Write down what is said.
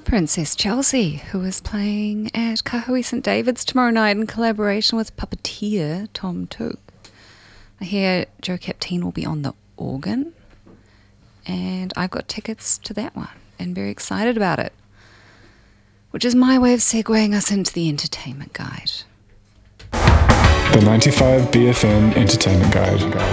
Princess Chelsea, who is playing at Kahui St David's tomorrow night in collaboration with puppeteer Tom Took. I hear Joe Capteen will be on the organ, and I've got tickets to that one and very excited about it, which is my way of segueing us into the entertainment guide. The 95 BFM Entertainment Guide.